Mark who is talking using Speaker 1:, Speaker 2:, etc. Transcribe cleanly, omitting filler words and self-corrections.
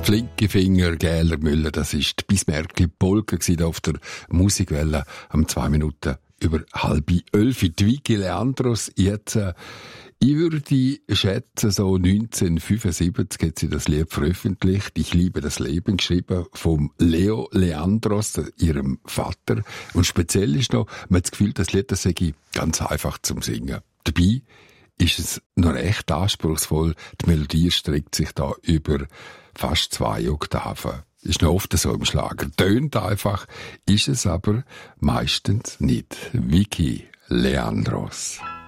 Speaker 1: Flinke Finger, Gäler Müller, das ist die Bismärckli-Polka auf der Musikwelle am 2 Minuten über 10:30. Die Vicky Leandros jetzt, ich würde schätzen, so 1975 hat sie das Lied veröffentlicht. Ich liebe das Leben, geschrieben vom Leo Leandros, ihrem Vater. Und speziell ist noch, man hat das Gefühl, das Lied, das sei ganz einfach zum Singen. Dabei ist es noch recht anspruchsvoll. Die Melodie streckt sich da über fast 2 Oktaven. Ist noch oft so im Schlager. Tönt einfach, ist es aber meistens nicht. Vicky Leandros.